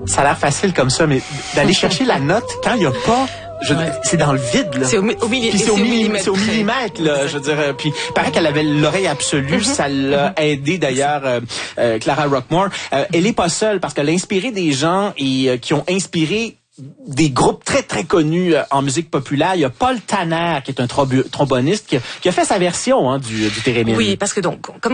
Ça a l'air facile comme ça, mais d'aller chercher la note quand il n'y a pas... C'est dans le vide, là. C'est au millimètre. C'est au millimètre, là. Je veux dire, puis paraît qu'elle avait l'oreille absolue. Ça l'a aidé, d'ailleurs, Clara Rockmore. Elle est pas seule parce qu'elle a inspiré des gens et qui ont inspiré des groupes très, très connus en musique populaire. Il y a Paul Tanner, qui est un tromboniste, qui a fait sa version du Térémine. Oui, parce que donc, comme